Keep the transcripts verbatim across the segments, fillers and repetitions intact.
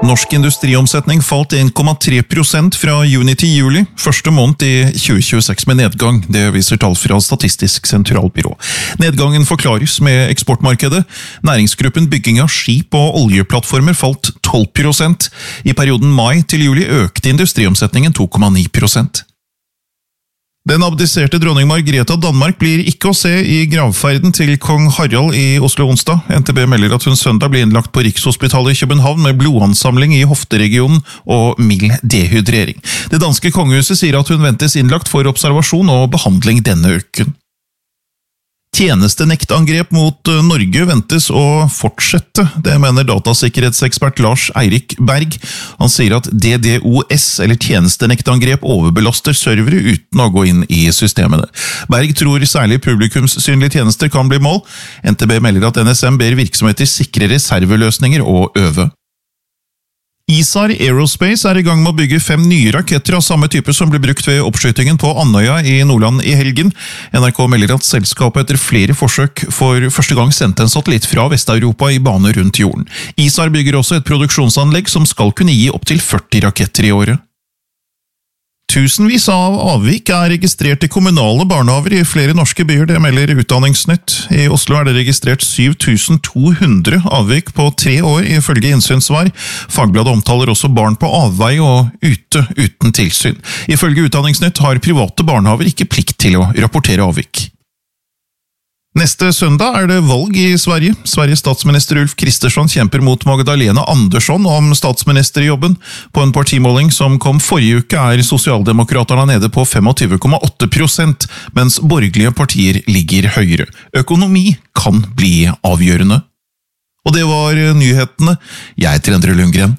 Norsk industriomsetning falt en komma tre prosent fra juni til juli, første måned i tjue tjueseks med nedgang. Det viser tall fra Statistisk sentralbyrå. Nedgangen forklares med eksportmarkedet. Næringsgruppen bygging av skip og oljeplattformer falt tolv prosent. I perioden mai til juli økte industriomsetningen to komma ni prosent. Den abdiserte dronning Margrethe av Danmark blir ikke å se i gravferden til kong Harald i Oslo onsdag. N T B melder at hun søndag blir innlagt på Rikshospitalet i København med blodansamling i hofteregionen og mild dehydrering. Det danske kongehuset sier at hun ventes innlagt for observasjon og behandling denne uken. Tjenestenektangrep mot Norge ventes å fortsette, det mener datasikkerhetsekspert Lars Eirik Berg. Han sier at D D O S, eller tjenestenektangrep, overbelaster servere uten å gå inn i systemene. Berg tror særlig publikumssynlige tjenester kan bli mål. N T B melder at N S M ber virksomheter sikre reserveløsninger og øve. Isar Aerospace er i gang med å bygge fem nye raketter av samme type som ble brukt ved oppskytingen på Andøya i Nordland i helgen. N R K melder at selskapet etter flere forsøk for første gang sendte en satellitt fra Vest-Europa i bane rundt jorden. Isar bygger også et produksjonsanlegg som skal kunne gi opp til førti raketter i året. Tusenvis av avvik er registrert i kommunale barnehaver i flere norske byer, det melder Utdanningsnytt. I Oslo er det registrert syv tusen to hundre avvik på tre år, ifølge innsynsvar. Fagbladet omtaler også barn på avvei og ute uten tilsyn. Ifølge Utdanningsnytt har private barnehaver ikke plikt til å rapportere avvik. Neste søndag er det valg i Sverige. Sveriges statsminister Ulf Kristersson kjemper mot Magdalena Andersson om statsministerjobben. På en partimåling som kom forrige uke er sosialdemokraterne nede på tjuefem komma åtte prosent, mens borgerlige partier ligger høyere. Økonomi kan bli avgjørende. Og det var nyhetene. Jeg heter Endre Lundgren.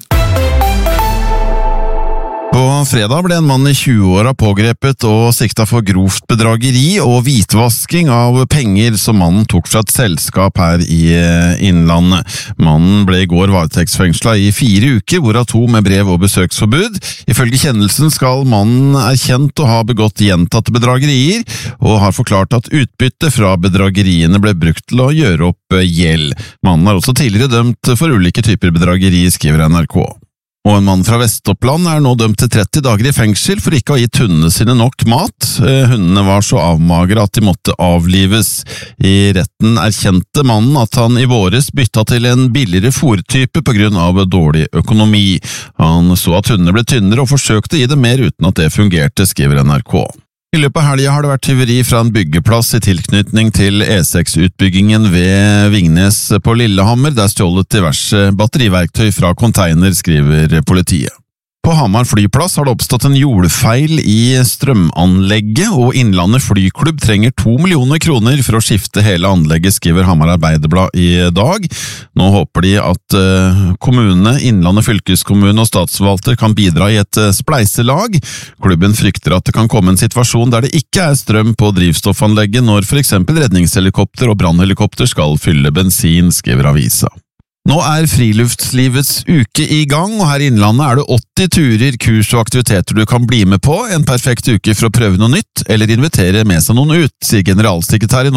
På fredag ble en mann i tjueåra pågrepet og sikta for grovt bedrageri og hvitvasking av penger som mannen tok fra et selskap her i Innlandet. Mannen ble i går varetektsfengsla i fire uker, hvorav to med brev og besøksforbud. Ifølge kjennelsen skal mannen erkjent å ha begått gjentatte bedragerier, og har forklart at utbytte fra bedrageriene ble brukt til å gjøre opp gjeld. Mannen er også tidligere dømt for ulike typer bedrageri, skriver N R K. Og en mann fra Vest-Oppland er nå dømt til tretti dager i fengsel for ikke å ha gitt hundene sine nok mat. Hundene var så avmagre at de måtte avlives. I retten erkjente mannen at han i våres bytta til en billigere fôrtype på grunn av dårlig økonomi. Han så at hundene ble tynnere og forsøkte å gi dem mer uten at det fungerte, skriver N R K. I løpet av helga har det vært tyveri fra en byggeplass i tilknytning til E seks-utbyggingen ved Vingnes på Lillehammer. Det er stjålet diverse batteriverktøy fra container, skriver politiet. På Hamar flyplass har det oppstått en jordfeil i strømanlegget, og Innlandet flyklubb trenger to millioner kroner for å skifte hele anlegget, skriver Hamar Arbeiderblad i dag. Nå håper de at kommunene, Innlandet fylkeskommune og statsforvalter kan bidra i et spleiselag. Klubben frykter at det kan komme en situasjon der det ikke er strøm på drivstoffanlegget når for eksempel redningshelikopter og brannhelikopter skal fylle bensin, skriver avisa. Nå er friluftslivets uke i gang, og her i Innlandet er det åtti turer, kurs og aktiviteter du kan bli med på. En perfekt uke for å prøve noe nytt, eller invitere med seg noen ut, sier generalsekretær i